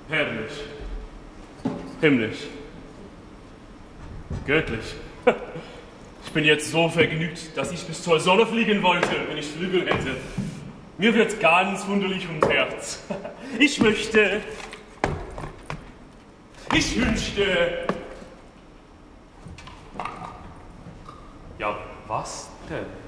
Herrlich. Himmlisch. Göttlich. Ich bin jetzt so vergnügt, dass ich bis zur Sonne fliegen wollte, wenn ich Flügel hätte. Mir wird ganz wunderlich ums Herz. Ich wünschte... Ja, was denn?